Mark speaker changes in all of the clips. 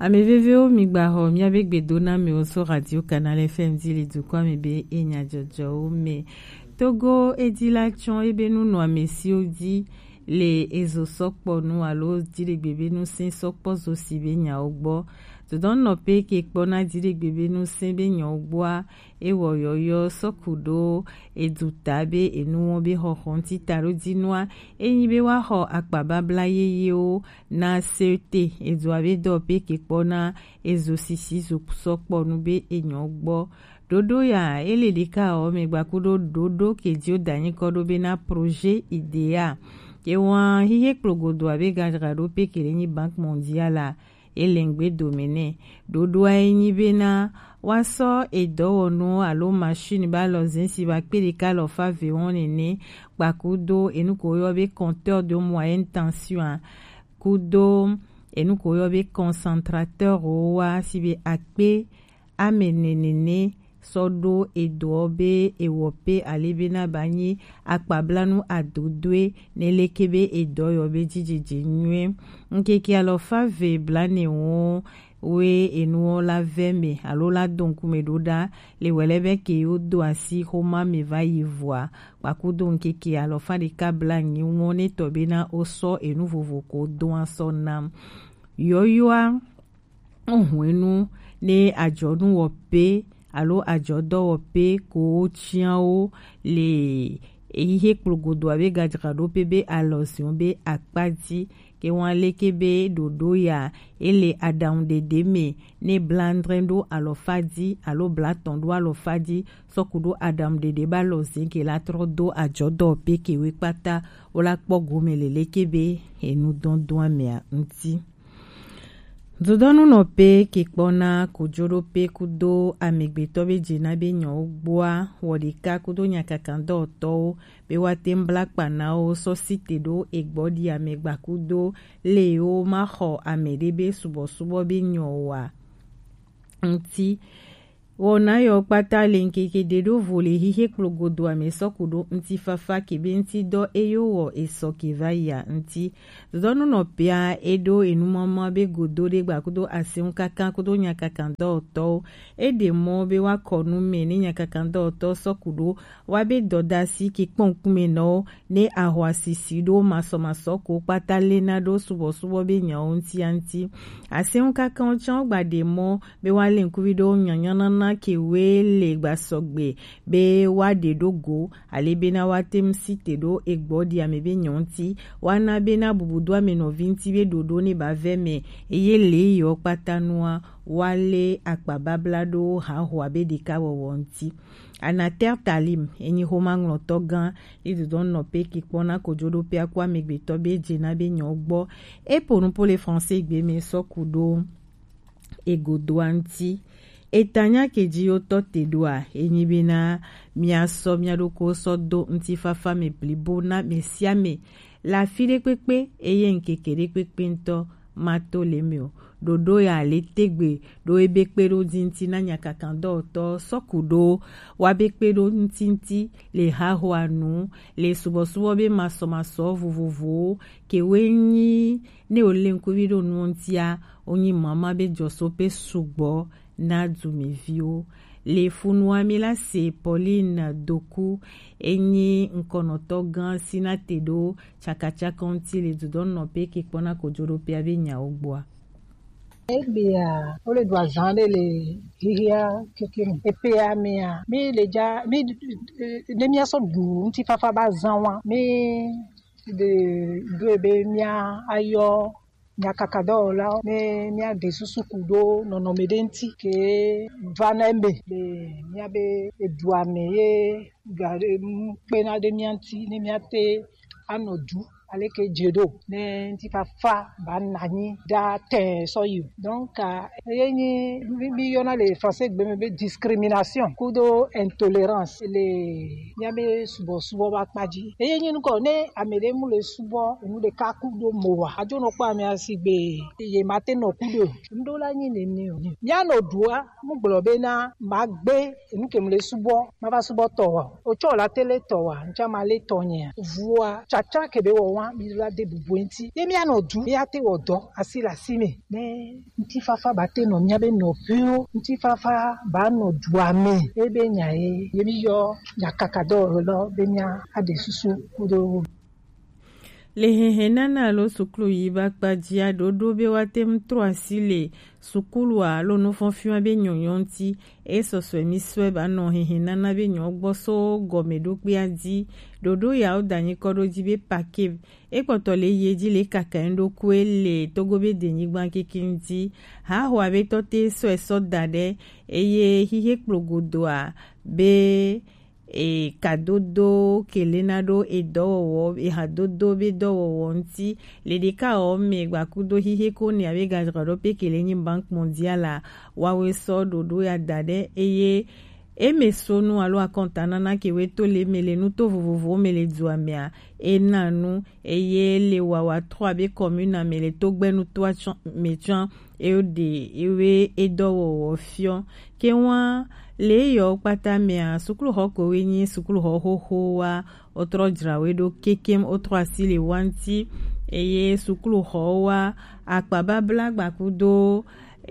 Speaker 1: Ameveveo migbaho miabegbe dona me oso radio Canal FM dili dukwa mebe enya jojo me Togo edilachon ebe nu no amesi odi le ezo sokpo nu alo diregbebe nu sin sokpo zo sibe nya ogbo to don no pe ke kpona diregbebe nu sin be nya ogbo ewo yoyo sokudo edutabe enu be hohon ti taro dinwa enyi be wa ho akpababla yeye o na sete ezo abe do pe ke kpona ezo sisi zo sokpo nu be enya ogbo dodo ya elelika o megbakudo dodo keji o danyi kodo be na projet idea ke wan hihe klogodo abe gajrado pe kerenyi Banque Mondiale elengbe domene dodo a enyi be na waso edowo no alo machine ba lo zinsi ba perika lo fa veon nene bakudo enuko yo be compteur de moyenne tension kudo enuko yo be concentrateur o wa sibe akpe amenenene sodo edobe ewope alebena banyi akpablanu adodwe nelekebe edoyo be jijiji nywe nkeke alofa ve blane won we enuo la veme alola donkume doda le welebe ke yodo asi homa me va yivwa bakudo nkeke alofa de kabla nyi won ne tobena oso enu vovoko don asonam yoyoa ohwenu ne ajodun wope alo ajodo pe ko chiao le ehihe klogodo abe gajrado pebe alosion be akpati ke wan lekebe dodo ya ele adam de deme ne blandrendo alofadi alo blatondo alofadi sokudo adam de deba losin ke la trodo ajodo pe ke we pata ola kpogo lekebe enu don me nti Dodonu no pe kikpona kujoro pe kudo amegbetobe jina be nyo ogboa wodika kudo nyakakando oto be watem black panao so sitedo egbodi amegba kudo leo maho amedebe subo be nyo wa nti wona yo pata lenkeke dedo vole hihe klogodo amesokudo nti fafa kebe nti do eyowo eso kevaya nti donu no pia edo enumama be godo de gbakudo asin kaka kudo nyakakando oto edemo be wa konu me ni nyakakando oto sokudo wa be dodasi kikponkume no ne ahwasisi do maso ko pata lena do subo be nyawo nti anti asin kaka oncha gbademo be wa lenkuvido nyanyana ke wele gbasogbe be wade dogo alebena watem site do egbodi amebe nyonti wana bena bubudu amenovinti be dodo ne baveme eyele yo patanua wale akpabablado haho abedika wonti anater talim enyi homanglo togan idon no pe kipona kojodo pe akwa megbeto be jena be nyogbo e pour les français gbe me sokudo egodoanti etanya keji oto tedua enyibina miaso miadoko sodo ntifafa me blibona mesiame la file pepe eye nkekere pepe nto mato lemio dodo ya letegbe do ebekpero dinti na nyakakando oto sokudo wabekpero ntinti le hahuanu le subo be maso vuvuvu kewenyi ne olenkuvido nuntia onyi mama be josope sugbo na dumevio le funuami la se Pauline Doku enyi nkonoto gan sinatedo chakachaka onti le dudon no pe kipona kojoro pe abenya ogboa
Speaker 2: Ebia ole do azande le hiria kekere epea mea mi leja mi de mia so du nti fafa ba zanwa mi de duebe mia ayo nyakakado la me mia de susukudo nono medenti ke vanembe le mia be eduame ye gare pena de mianti ne miate anodu aleke jedo ne ntika fa banani da te so you donc yeni bi yona le français be discrimination kudo intolérance le nyabe subo bakpaji yeni nko ne amede mu le subo mu de kakudo mowa ajo no pa mi asigbe ye mate no kudo ndo la yin ni o nya no dua mu gbobe na magbe nke mu le subo ma ba subo to o cho la tele to wa ncha ma le to nya voa chacha kebe wo wa mi la de bubuenti ye mi ano du ya te odo asila sime ne nti fafa ba te no nya be no pio nti fafa ba no duame ebe nya ye mi yo ya kakado lo be nya ade susu kudo
Speaker 1: le hehenana lo sukulu yiba kpajia dodo be watem 3 sile sukulu a lo no fonfiwa be nyonyonti e soso emiswe ba no hehenana be nyogboso gomedo kpiadi dodo ya odanyi kodo jibe pake e potole yeji le kakendo kwele togo be denyigban kikindi ha ho abe tote so eso dade eye hihe kplogodo a be e kadodo kelenado e dowo e hadodo be dowo nti le deka o me gbakudo hihe ko ni abe gajado pe kelenyi bank mondial wawe so dodo ya dade eye emesonu alo akontana na kewe to le mele nu to vovovo mele duamia enanu eye le wawa 3 be commune mele to gbenu to metran e de ewe edowo fion ke wa le yo pata mea sukulu hoko wenyi sukulu ho wa otro drawe do kekem otro asile wanti eye sukulu ho wa akpaba blagba kudo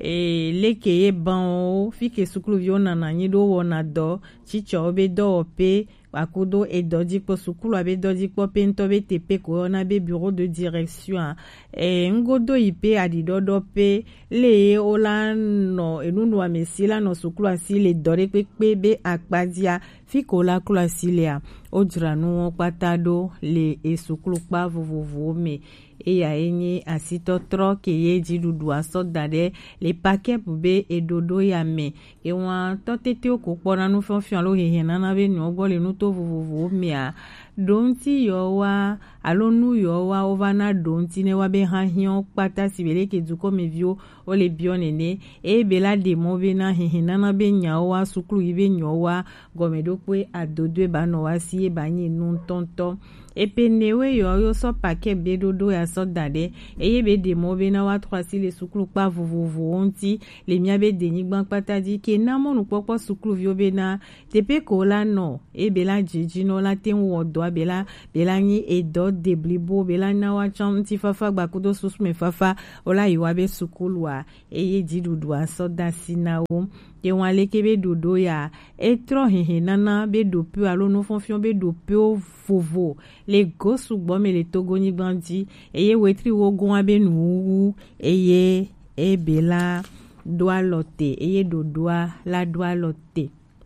Speaker 1: lekeye ban fike sukulu vio nana nyido wona do chicho obe do ope akudo e doji po sukulu abe doji po pento be tepe ko na be bureau de direction ngodo ipe adidodo pe le ola no enunu amesila no sukulu asile dore pepe be akpadia fiko la kula asile ojra nu patado le sukulu pa vovovo me e ya enye asito tro ke ye jidudu asodade le paquet be edodo ya me e wa totete okopona nu fonfion lo hehena na be no gbo le nu to vovovo me a donti yo wa alonu yo wa ovana donti ne wa be hahion pata sibele ke duko me vio o le bionene e be la demo be na hehena na be nya wa sukulu ibe nyo wa gomedo pe adodo ba no wa si e ba nyi nu tonto epenewe yo so paquet be dodo ya so dade eye be demo be na wa 3 si le sukulu pa vovovo onti le mia be denigban pata di ke na monu popo sukulu vio be na tepe ko la no e be la jiji no la ten wodo be la nyi edo deblibo be la na wa cham ti fafa gbakudo susme fafa ola yiwa be sukulu wa eye jidudu a so da sinawo ke wan leke be dodo ya etro hehenana be dopu alo no fonfion be dopu vovo le gosu gbome le togo ni gbandi eye wetri wogun abe nu eye ebela doa lote eye dodoa la doa lote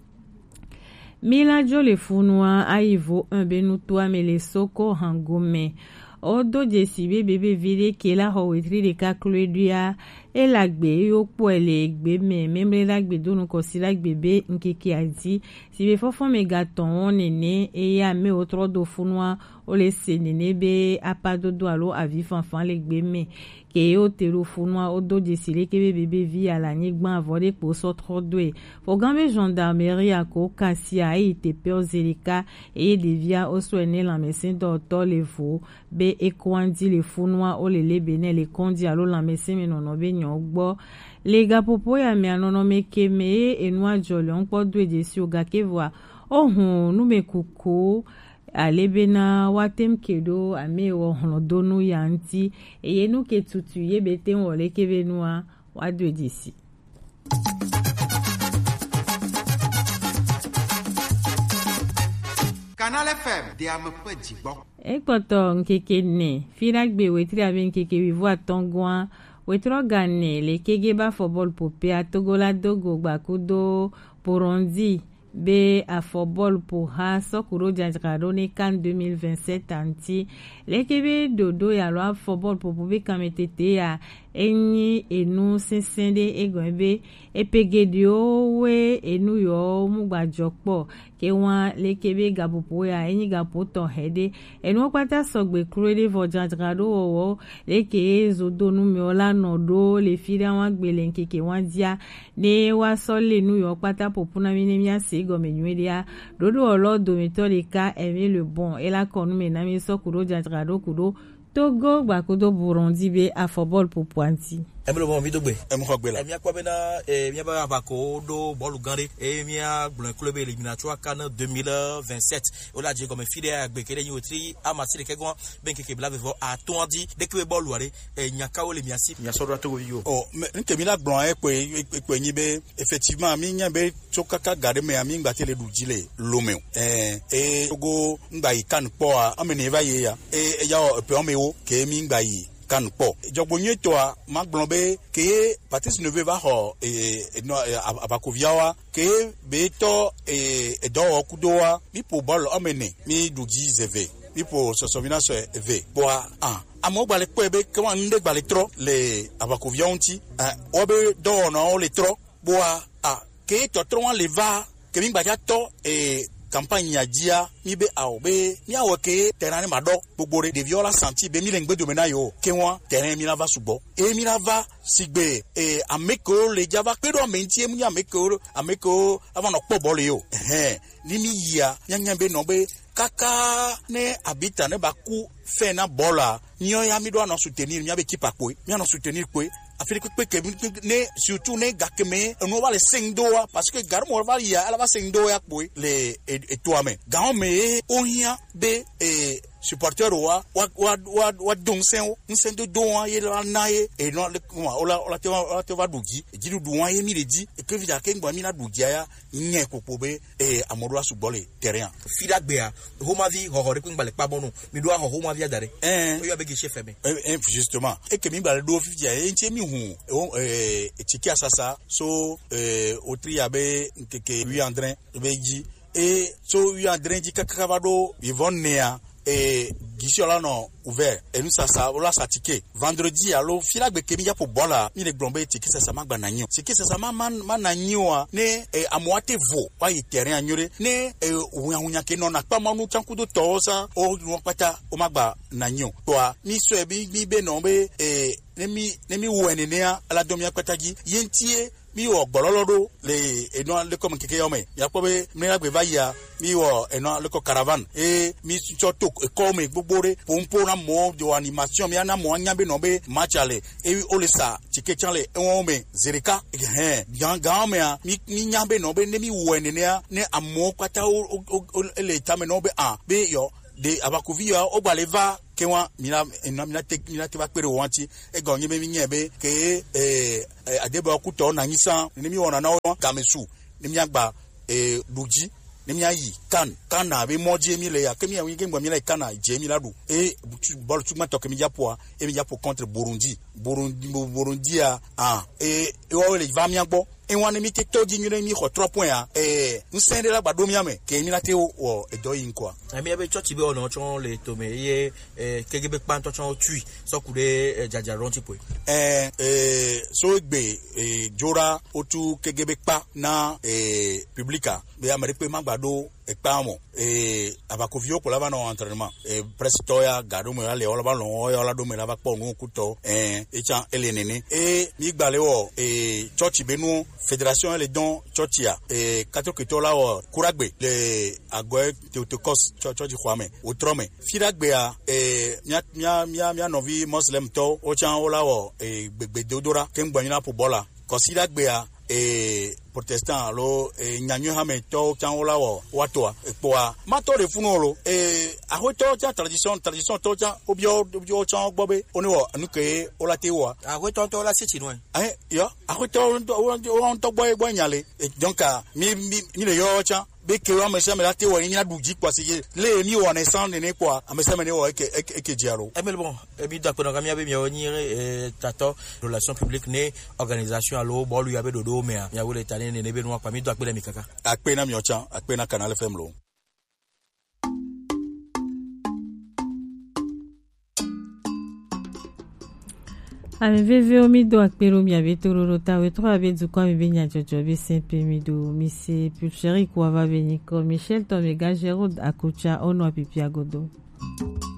Speaker 1: mila jole funua aivo un benutua mele soko hangome odo jesibe bebe vide kela ho wetri de kakloedia elagbe yo po ele gbe me membre lagbe donu ko si lagbe be nkeke adi sibe fofo megaton onene e ya me otro do funua o le senene be apadodo alo avi fanfan le gbe me ke yo tero funua odo jesile ke bebe vi ala nyigban avode po so tro doe fo gambe gendarmerie ako kasia e te peozelika e devia oso ene la mesin do to le vo be ekwandi le funua o le lebene le kondi alo la mesin me nono be nyogbo le gapopo ya me anono meke me enwa jole onpo dwe jesi o gakevoa ohun nume kuku alebena watem kedo ame wo honodonu yanti eye nu ke tutu ye bete wole kebenua wadwe jesi
Speaker 3: Canal FM de ame pe jigbo
Speaker 1: ekpoto nkeke ne firagbe wetri ave nkeke vivo atongwa wetro gane le kegeba football pope atogola dogo gbakudo Burundi be a football pour ha sokuro jajrado ne kan 2027 anti lekebe dodo ya lo football pour be kametete ya enyi enu sensende egwebe epegedio we enu yo mugbajopo ke wan lekebe gapopo ya enyi gapoto hede enu pata sogbe krede for jajrado wo leke zodo nu me ola nodo le fira wan gbele nkeke wan dia ne wa sole nu yo pata popuna minemia se gomenwedia dodo olo domitorika eme le bon et la konu me na mi sokuro jajrado kudo Togo gbakudo Burundi be a football pour pointi
Speaker 4: Emelo bon mi dogbe.
Speaker 5: Emhogbe la.
Speaker 4: Emia kwa bena mia ba avako do bolu gande mia blanc club éliminatoire CAN 2027. Ola je comme fidèle agbe kele nyotri amasi ke gon ben ke blave vo a tondi de ke bolu are nyaka ole miasi mia so do to yo.
Speaker 5: Oh, nke mi la blanc e nyibe effectivement mi nyabe chokaka gade me ami ngba tele dujile lomeo. Togo ngba yi CAN po amene va ye ya. Ya pe omeo ke mi ngba yi CAN po. Jogbonye to a magblombe ke Patrice Neveu va ho no abakoviawa ke beto do okudoa mi po ball amene mi duji zeve. Ipo sosomina so eve boa amo gbale ko ebe ke wan nde gbale tro le abakovia onti obe do no le tro boa ke to tro wan le va ke mi gbaja to campagne adia mi be aobe mi awo ke terrain mado gbogbo re de viola santi be mi le ngbe domena yo ke wan terrain mi la va subo mi la va sigbe ameko le java pe do menti mi ameko avant no po bol yo ni mi ya nyanya be no be kaka ne habita ne baku fe na bola nyo ya mi do na soutenir mi abe kipa ko mi na soutenir ko afiri que ne surtout ne gakeme no va le sengdoa parce que garmo va ya ala va sengdoa ko le et toi mais garme onya be supporter wa donsen nsendo doa ye la nae e no le ola te va dugi e jidu doa ye mi le di e que vida ke ngba mi na dugi ya nye kopobe amodo asubole terrain
Speaker 4: fida gbea homa vi hohore ku ngba le pa bonu mi do ho homa vi adare o yo be gi chef me
Speaker 5: justement e que mi ngba le do fifia e ntie mi hu tiki asasa so otri abe nke wi André beji so wi André ji kakavado ivonea Gisiola no ouvert et nous ça la satike vendredi allo fila gbe kemi ya po bola ni le glombe tiki ça magba nanyo tiki ça man nanyo ne amoate vo pa y terrain anyore ne wunya ke no na pa manu chanku do tosa o no pata o magba nanyo toi mi so bi be no be ne mi wenene ala domia kwataji yentie mi wo gbololodo le eno le comme keke yome ya ko be mi la gbe vaya mi wo eno le ko caravan mi choto comme gbogbo pompo na mo de animation mi na mo anya be no be machale o le sa tike chanle won me zerika ganga me mi nya be no be ne mi wenene ne amo kwata le tame no be be yo de abakovia o gbaleva kewa mina te ba pere wanti e gonye be nyebe ke adebe okuto na nyisa ni mi wona na kamesu ni mi agba duji ni mi ayi kan na be moje mi le ya ke mi awin ke ngba mi le kana je mi ladu bol tuma to ke mi japo mi japo contre Burundi o le va mi agbo wan mi te toji nyure mi ko 3 points nsende la gbado mi ame ke mi la te o edo yin kwa
Speaker 4: mi ebe church be ona chon le to me ye kegebe pan to chon tui so kude jajaron ti po
Speaker 5: so gbe jora otu kegebe pa na publica be ameripe magbado ekpamo abakovio ko lava no entraînement prestoya gado me ale ola ba lo ya ola do me lava po no kuto chan elenene mi gbale wo church benu fédération les dons churchia catholique to la o kuragbe le agwe teotokos church khwame otrome firagbe a mia novi muslim to o chan ola wo gbegbe dodora kengbanina po bola considagbe a protestant lo nyanyo hame to chan ola wo watoa poa mato de funolo ahoto cha tradition to cha obio chan gbobe oni wo anuke ola tewa
Speaker 4: ahoto to la sichi no
Speaker 5: yo ahoto on to boy nyale donc mi le yo cha be ke wa mese me la tewa ni aduji kwase le mi wo na san ne kwa amese me ne wo eke dialo
Speaker 4: emel bon bi d'accord ngam ya be mi oni tato relation publique ne organisation alo bolu ya be dodo me ya wole tane ne be no kwa mi do akpe mi kaka
Speaker 5: akpe na mi ocha akpe na Canal FM lo
Speaker 1: Ameveve omido akpero mi abetororo tawe tro abedu kwa mibenya jojo be sempe mido mise pulcheri kwa va veniko Michel Tomega Gerald Akocha ono apipi agodo